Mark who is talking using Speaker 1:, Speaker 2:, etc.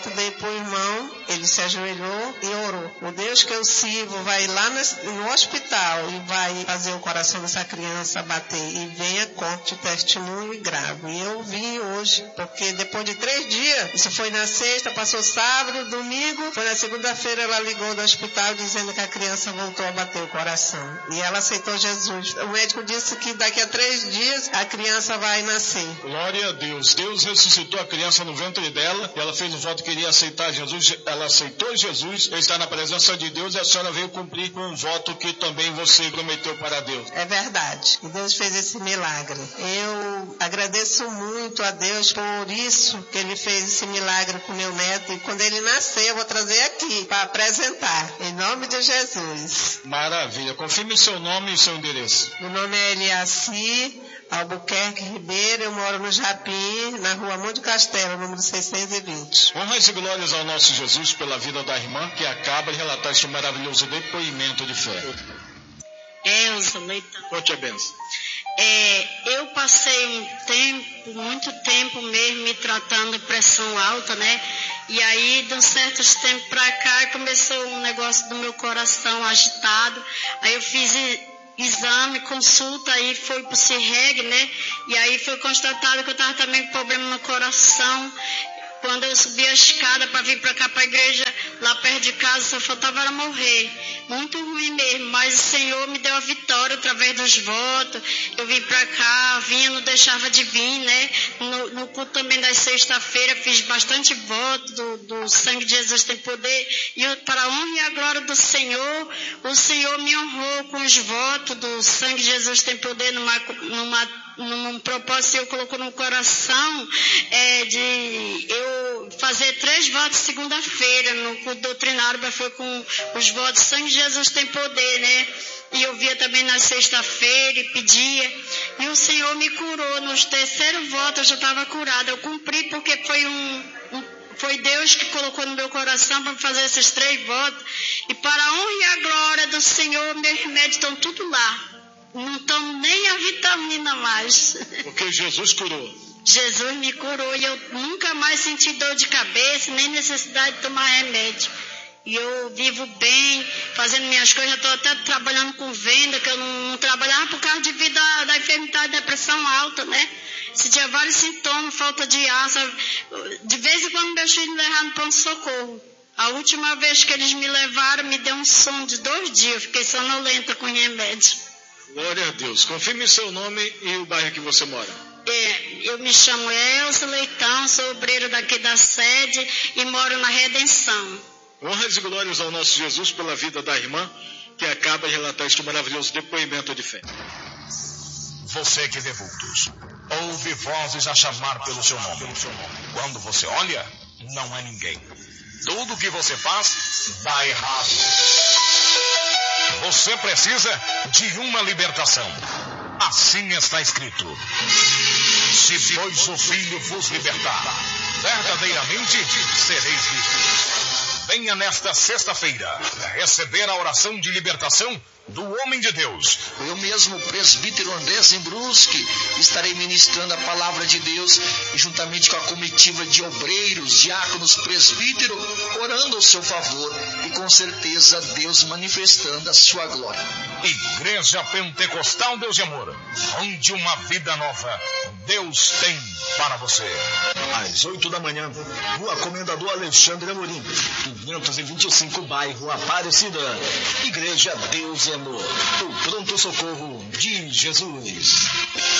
Speaker 1: Dei pro irmão, ele se ajoelhou e orou. O Deus que eu sirvo vai lá no hospital e vai fazer o coração dessa criança bater. E venha, conte testemunho e grave. E eu vim hoje, porque depois de 3 dias, isso foi na sexta, passou sábado, domingo, foi na segunda-feira, ela ligou do hospital dizendo que a criança voltou a bater o coração. E ela aceitou Jesus. O médico disse que daqui a 3 dias a criança vai nascer.
Speaker 2: Glória a Deus. Deus ressuscitou a criança no ventre dela e ela fez o voto que queria aceitar Jesus, ela aceitou Jesus, está na presença de Deus e a senhora veio cumprir com um voto que também você prometeu para Deus.
Speaker 1: É verdade, e Deus fez esse milagre. Eu agradeço muito a Deus por isso que Ele fez esse milagre com meu neto, e quando ele nascer eu vou trazer aqui para apresentar, em nome de Jesus.
Speaker 2: Maravilha, confirme seu nome e seu endereço.
Speaker 1: Meu nome é Eliaci Albuquerque Ribeiro, eu moro no Japim, na rua Monte Castelo, número 620.
Speaker 2: Honras e glórias ao nosso Jesus pela vida da irmã que acaba de relatar este maravilhoso depoimento de fé.
Speaker 3: Elza Leitão.
Speaker 2: Conte a benção.
Speaker 3: Eu passei muito tempo mesmo me tratando de pressão alta, né? E aí, de um certo tempo pra cá, começou um negócio do meu coração agitado. Aí eu fiz exame, consulta, aí foi pro CIRREG, né? E aí foi constatado que eu estava também com problema no coração. Quando eu subi a escada para vir para cá para a igreja, lá perto de casa, só faltava era morrer. Muito ruim mesmo, mas o Senhor me deu a vitória através dos votos. Eu vim para cá, vinha, não deixava de vir, né? No culto também das sexta-feira, fiz bastante voto do sangue de Jesus tem poder. E para a honra e a glória do Senhor, o Senhor me honrou com os votos do sangue de Jesus tem poder num propósito, eu colocou no coração de eu fazer 3 votos segunda-feira no culto doutrinário, mas foi com os votos sangue de Jesus tem poder, né? E eu via também na sexta-feira e pedia, e o Senhor me curou. Nos 3º voto eu já estava curada. Eu cumpri porque foi Deus que colocou no meu coração para fazer esses 3 votos. E para a honra e a glória do Senhor, meus remédios estão tudo lá. Não tomo nem a vitamina mais.
Speaker 2: Porque Jesus curou.
Speaker 3: Jesus me curou e eu nunca mais senti dor de cabeça, nem necessidade de tomar remédio. E eu vivo bem, fazendo minhas coisas. Estou até trabalhando com venda, que eu não trabalhava por causa da enfermidade da pressão alta, né? Sentia vários sintomas, falta de ar. Sabe? De vez em quando meus filhos me levaram no pronto-socorro. A última vez que eles me levaram, me deu um sono de 2 dias. Eu fiquei sonolenta com remédio.
Speaker 2: Glória a Deus. Confirme seu nome e o bairro que você mora.
Speaker 3: Eu me chamo Elza Leitão, sou obreira daqui da sede e moro na Redenção.
Speaker 2: Honras e glórias ao nosso Jesus pela vida da irmã que acaba de relatar este maravilhoso depoimento de fé.
Speaker 4: Você que vê vultos, ouve vozes a chamar pelo seu nome. Quando você olha, não é ninguém. Tudo que você faz dá errado. Você precisa de uma libertação. Assim está escrito: se pois o Filho vos libertar, verdadeiramente sereis livres. Venha nesta sexta-feira receber a oração de libertação do homem de Deus.
Speaker 5: Eu mesmo, presbítero André Zimbruski, estarei ministrando a palavra de Deus e juntamente com a comitiva de obreiros, diáconos, presbítero, orando ao seu favor e com certeza Deus manifestando a sua glória.
Speaker 4: Igreja Pentecostal Deus de Amor, onde uma vida nova Deus tem para você.
Speaker 5: Às 8 da manhã, Rua Comendador Alexandre Amorim, 525, bairro Aparecida. Igreja Deus e Amor, o pronto-socorro de Jesus.